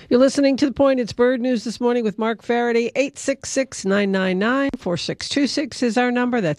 You're listening to The Point. It's Bird News this morning with Mark Faraday. 866-999-4626 is our number. That's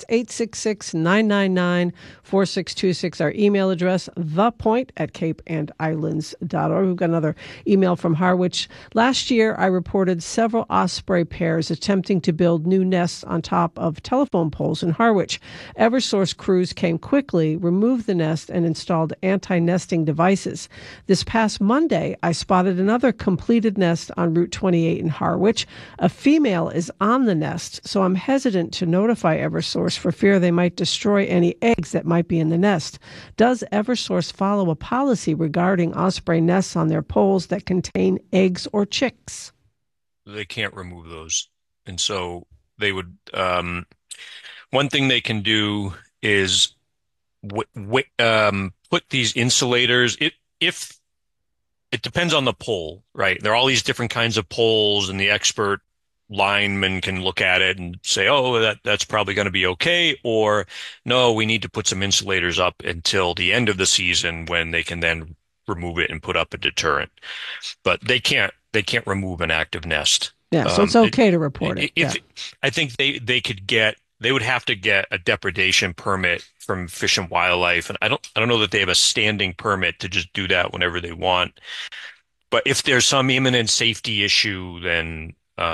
866-999-4626. Our email address, thepoint@capeandislands.org. We've got another email from Harwich. Last year, I reported several osprey pairs attempting to build new nests on top of telephone poles in Harwich. Eversource crews came quickly, removed the nest, and installed anti-nesting devices. This past Monday, I spotted another completed nest on Route 28 in Harwich. A female is on the nest, so I'm hesitant to notify Eversource for fear they might destroy any eggs that might be in the nest. Does Eversource follow a policy regarding osprey nests on their poles that contain eggs or chicks? They can't remove those. And so they would, one thing they can do is put these insulators. If it depends on the pole, right? There are all these different kinds of poles, and the expert lineman can look at it and say, "Oh, that's probably going to be okay," or "No, we need to put some insulators up until the end of the season when they can then remove it and put up a deterrent." But they can't remove an active nest. Yeah, so it's okay to report it. If I think they would have to get a depredation permit from Fish and Wildlife, and I don't know that they have a standing permit to just do that whenever they want. But if there's some imminent safety issue, then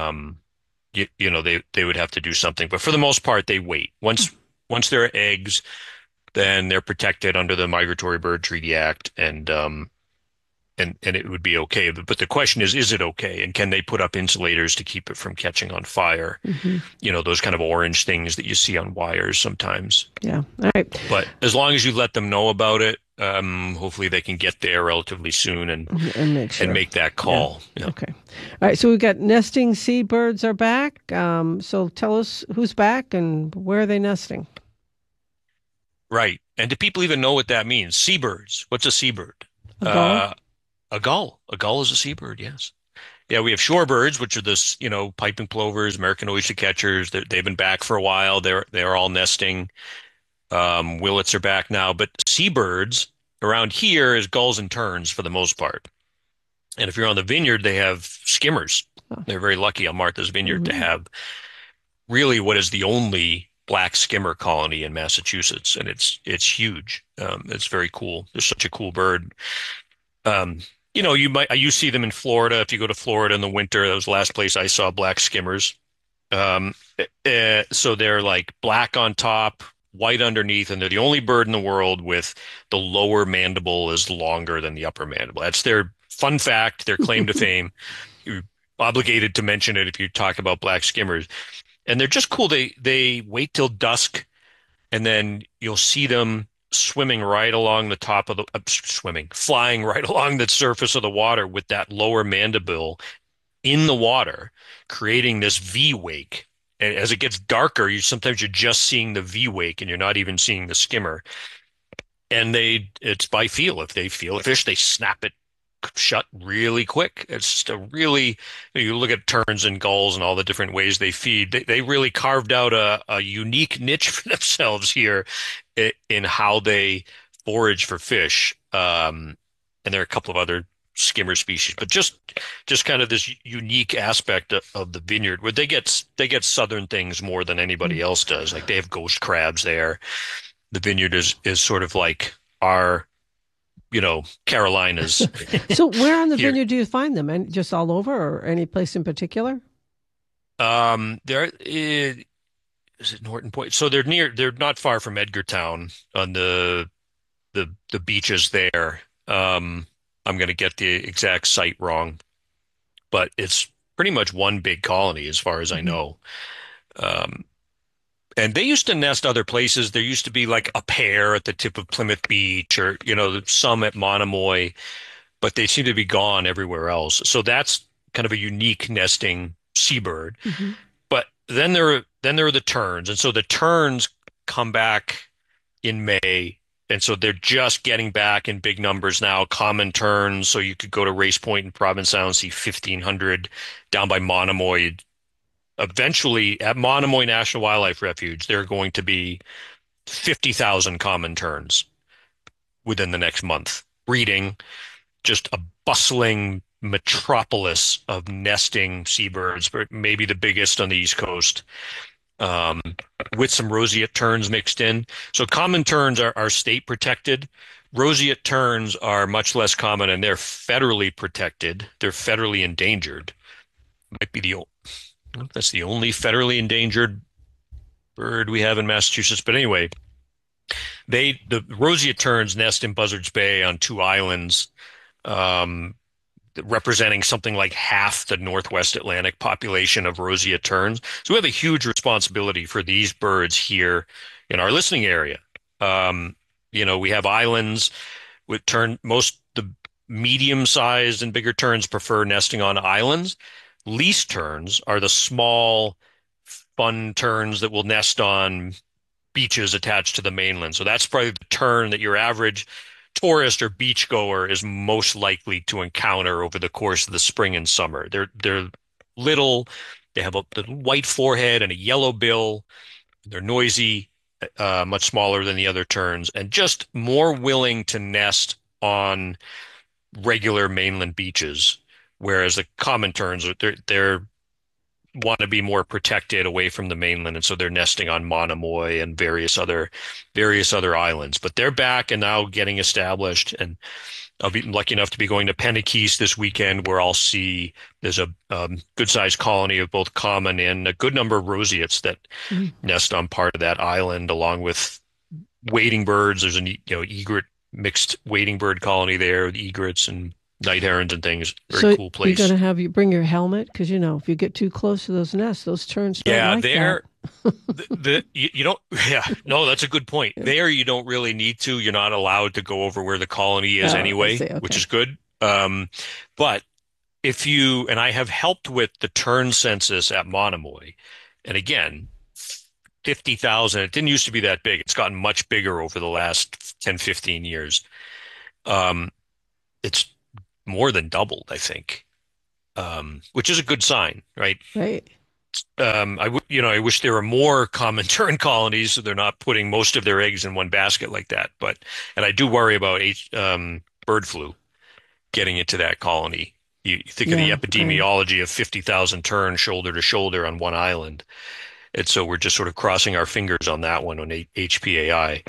they would have to do something. But for the most part, they wait. Once there are eggs, then they're protected under the Migratory Bird Treaty Act, and it would be okay. But the question is it okay? And can they put up insulators to keep it from catching on fire? Mm-hmm. Those kind of orange things that you see on wires sometimes. Yeah. All right. But as long as you let them know about it, hopefully they can get there relatively soon and make sure. and make that call. Yeah. Okay. All right. So we've got nesting seabirds are back. So tell us who's back and where are they nesting? Right. And do people even know what that means? Seabirds. What's a seabird? A gull? A gull. A gull is a seabird, yes. Yeah, we have shorebirds, which are this, piping plovers, American oyster catchers. They've been back for a while. They're all nesting. Willets are back now, but seabirds around here is gulls and terns for the most part. And if you're on the vineyard, they have skimmers. Oh. They're very lucky on Martha's Vineyard to have really what is the only black skimmer colony in Massachusetts, and it's huge. It's very cool. They're such a cool bird. You see them in Florida. If you go to Florida in the winter, that was the last place I saw black skimmers. So they're like black on top, white underneath, and they're the only bird in the world with the lower mandible is longer than the upper mandible. That's their fun fact, their claim to fame. You're obligated to mention it if you talk about black skimmers. And they're just cool. They wait till dusk, and then you'll see them swimming right along the top of flying right along the surface of the water with that lower mandible in the water, creating this V wake. And as it gets darker, sometimes you're just seeing the V wake and you're not even seeing the skimmer. And it's by feel. If they feel a fish, they snap it shut really quick. It's just you look at terns and gulls and all the different ways they feed. They really carved out a unique niche for themselves here in how they forage for fish. And there are a couple of other skimmer species, but just kind of this unique aspect of the vineyard where they get southern things more than anybody else does. Like they have ghost crabs there. The vineyard is sort of like our Carolinas. So where on the vineyard do you find them? And just all over, or any place in particular? There is it Norton Point. So they're not far from Edgartown on the beaches there. I'm going to get the exact site wrong, but it's pretty much one big colony as far as I know. And they used to nest other places. There used to be like a pair at the tip of Plymouth Beach or, some at Monomoy, but they seem to be gone everywhere else. So that's kind of a unique nesting seabird. Mm-hmm. But then there are the terns. And so the terns come back in May. And so they're just getting back in big numbers now, common terns. So you could go to Race Point in Provincetown and see 1,500 down by Monomoy. Eventually, at Monomoy National Wildlife Refuge, there are going to be 50,000 common terns within the next month, breeding, just a bustling metropolis of nesting seabirds, but maybe the biggest on the East Coast, um, with some roseate terns mixed in. So common terns are state protected. Roseate terns are much less common and they're federally protected. They're federally endangered. Might be that's the only federally endangered bird we have in Massachusetts. But anyway, the roseate terns nest in Buzzards Bay on two islands, um, representing something like half the Northwest Atlantic population of roseate terns. So we have a huge responsibility for these birds here in our listening area. We have islands with most the medium-sized and bigger terns prefer nesting on islands. Least terns are the small, fun terns that will nest on beaches attached to the mainland. So that's probably the tern that your average tourist or beachgoer is most likely to encounter over the course of the spring and summer. They're little, they have a white forehead and a yellow bill. They're noisy, much smaller than the other terns, and just more willing to nest on regular mainland beaches. Whereas the common terns they're want to be more protected away from the mainland, and so they're nesting on Monomoy and various other islands. But they're back and now getting established, and I'll be lucky enough to be going to Penakees this weekend, where I'll see there's a good-sized colony of both common and a good number of roseates that nest on part of that island, along with wading birds. There's an egret mixed wading bird colony there, with egrets and night herons and things. Very cool place. You're going to have you bring your helmet, because if you get too close to those nests, those terns don't like that. You don't. Yeah, no, that's a good point. Yeah. There, you don't really need to. You're not allowed to go over where the colony is anyway, okay. Which is good. But if you and I have helped with the tern census at Monomoy, and again, 50,000. It didn't used to be that big. It's gotten much bigger over the last 10, 15 years. It's more than doubled, I think, which is a good sign, right? Right. I wish there were more common tern colonies, so they're not putting most of their eggs in one basket like that. And I do worry about bird flu getting into that colony. You think of the epidemiology of 50,000 terns shoulder to shoulder on one island. And so we're just sort of crossing our fingers on that one on HPAI.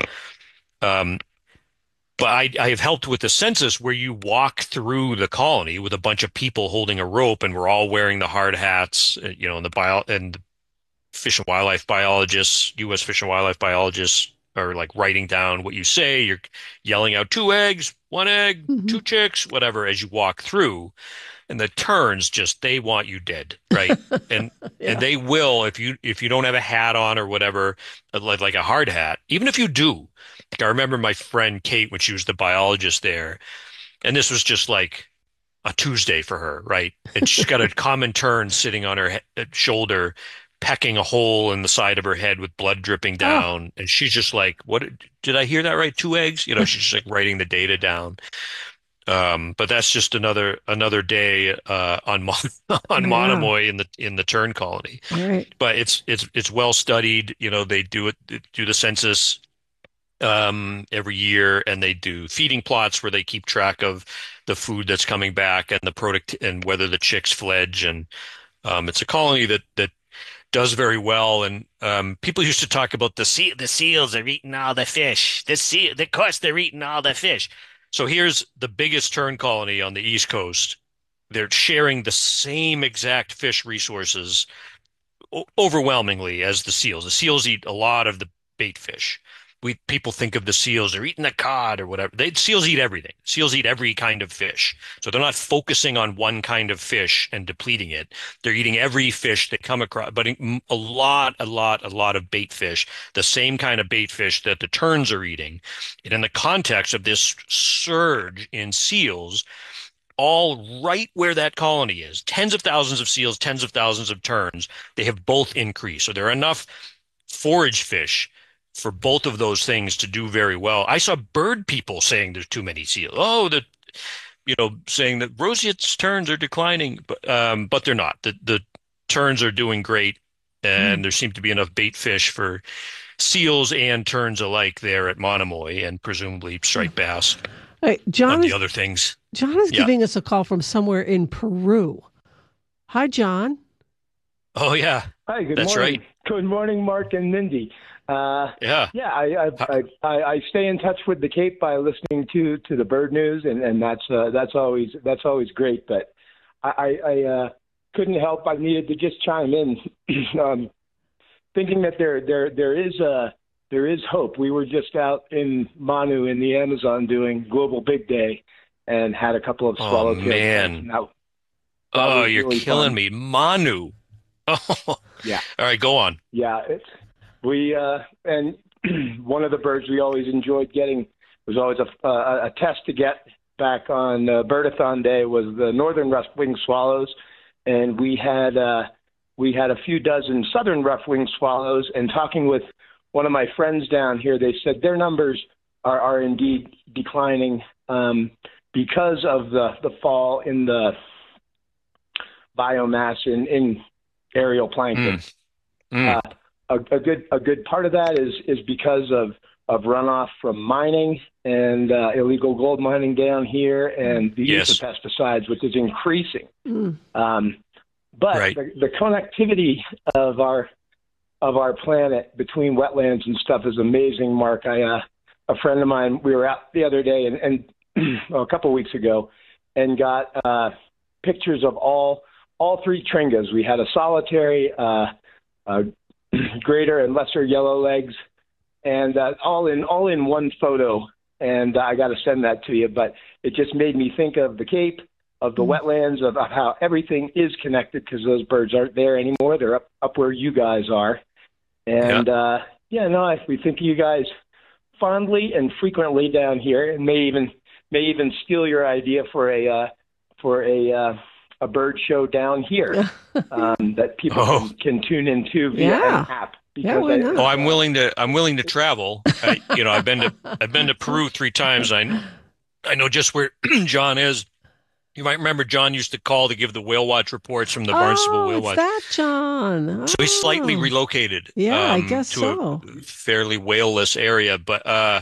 But I have helped with the census where you walk through the colony with a bunch of people holding a rope, and we're all wearing the hard hats, and the fish and wildlife biologists, U.S. fish and wildlife biologists are like writing down what you say. You're yelling out 2 eggs, 1 egg, 2 chicks, whatever, as you walk through. And the terns they want you dead, right? And and they will if you don't have a hat on or whatever, like a hard hat. Even if you do, I remember my friend Kate when she was the biologist there, and this was just like a Tuesday for her, right? And she's got a common tern sitting on her shoulder, pecking a hole in the side of her head with blood dripping down, and she's just like, "What did I hear that right? 2 eggs?" She's just like writing the data down. But that's just another day on Monomoy in the tern colony. Right. But it's well studied. They do the census every year, and they do feeding plots where they keep track of the food that's coming back and the product and whether the chicks fledge. And it's a colony that does very well. And people used to talk about the seals are eating all the fish. Of course, they're eating all the fish. So here's the biggest tern colony on the East Coast. They're sharing the same exact fish resources overwhelmingly as the seals. The seals eat a lot of the bait fish. People think of the seals, they're eating the cod or whatever. Seals eat everything. Seals eat every kind of fish. So they're not focusing on one kind of fish and depleting it. They're eating every fish they come across, but a lot of bait fish, the same kind of bait fish that the terns are eating. And in the context of this surge in seals, all right where that colony is, tens of thousands of seals, tens of thousands of terns, they have both increased. So there are enough forage fish for both of those things to do very well. I saw bird people saying there's too many seals. Saying that roseate terns are declining, but they're not. The terns are doing great, and there seem to be enough bait fish for seals and terns alike there at Monomoy, and presumably striped bass. Right, John, of the other things. John is giving us a call from somewhere in Peru. Hi, John. Oh, yeah. Hi, good That's morning. Right. Good morning, Mark and Mindy. Yeah. I stay in touch with the Cape by listening to the bird news, and that's always great. But I couldn't help. I needed to just chime in, thinking that there is hope. We were just out in Manu in the Amazon doing Global Big Day, and had a couple of swallowtail. Oh, man. You're really killing fun. me. Manu. Oh, yeah. All right, go on. Yeah, and one of the birds we always enjoyed getting was always a test to get back on Birdathon Day was the northern rough-winged swallows, and we had a few dozen southern rough-winged swallows. And talking with one of my friends down here, they said their numbers are indeed declining because of the fall in the biomass in aerial plankton. A good part of that is because of runoff from mining and illegal gold mining down here, and the use of pesticides, which is increasing. But right. the connectivity of our planet between wetlands and stuff is amazing, Mark. A friend of mine, we were out the other day and a couple of weeks ago, and got pictures of all three tringas. We had a solitary, greater and lesser yellow legs, and all in one photo. And I got to send that to you. But it just made me think of the Cape, of the wetlands, of how everything is connected, because those birds aren't there anymore. They're up where you guys are. And we think of you guys fondly and frequently down here, and may even steal your idea for a bird show down here that people can tune into via an app. I'm willing to travel. I've been to Peru 3 times. I know just where John is. You might remember John used to call to give the whale watch reports from the Barnstable Whale Watch. That John. So he's slightly relocated. I guess to so. A fairly whaleless area, but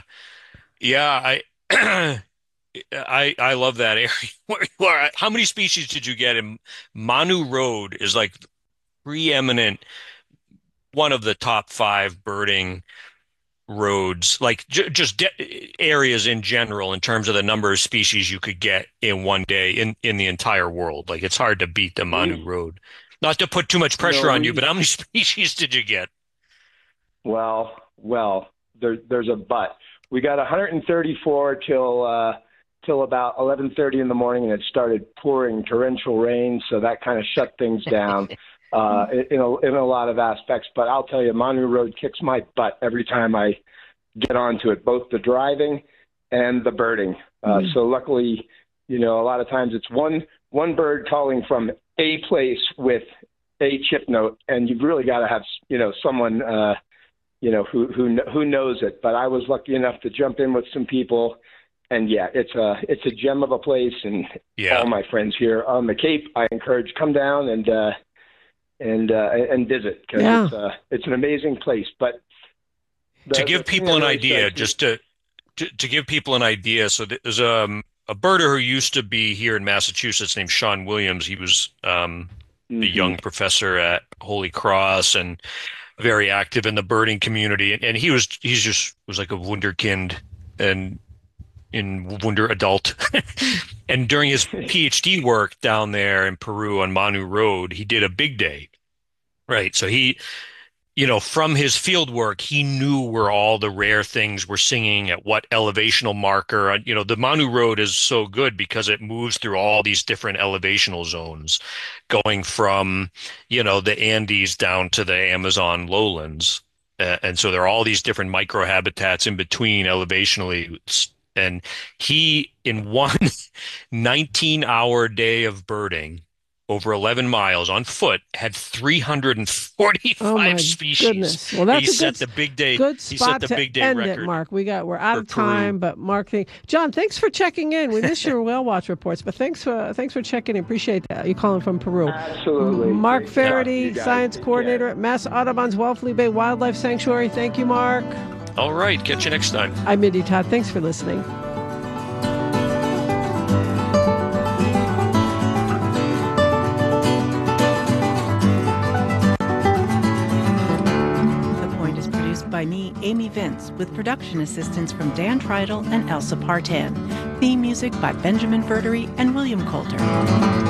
I love that area. How many species did you get? In Manu Road is like preeminent, one of the top 5 birding roads, like just areas in general in terms of the number of species you could get in one day in the entire world. Like, it's hard to beat the Manu Road. Not to put too much pressure on you, but how many species did you get? Well, there's a but. We got 134 till about 11:30 in the morning, and it started pouring torrential rain, so that kind of shut things down in a lot of aspects. But I'll tell you, Manu Road kicks my butt every time I get onto it, both the driving and the birding. So luckily, a lot of times it's one bird calling from a place with a chip note, and you've really got to have someone who knows it. But I was lucky enough to jump in with some people. And it's a gem of a place, and all my friends here on the Cape, I encourage, come down and visit, because it's an amazing place. But to give people an idea, to give people an idea, so there's a birder who used to be here in Massachusetts named Sean Williams. He was a young professor at Holy Cross and very active in the birding community, and he was like a wunderkind and in Wunder Adult. And during his PhD work down there in Peru on Manu Road, he did a big day. Right. So he, from his field work, he knew where all the rare things were singing at what elevational marker. The Manu Road is so good because it moves through all these different elevational zones, going from, the Andes down to the Amazon lowlands. And so there are all these different microhabitats in between elevationally. And he, in one 19-hour day of birding, over 11 miles on foot, had 345 species. Goodness. Well, that's set the big day. Good spot to end it, Mark. We're out of time, but Mark, John, thanks for checking in. We miss your whale watch reports, but thanks for checking in. Appreciate that. You calling from Peru? Absolutely. Mark Faraday, science coordinator at Mass Audubon's Wellfleet Bay Wildlife Sanctuary. Thank you, Mark. All right. Catch you next time. I'm Mindy Todd. Thanks for listening. produced by me, Amy Vince, with production assistance from Dan Treidel and Elsa Partan. Theme music by Benjamin Verdery and William Coulter.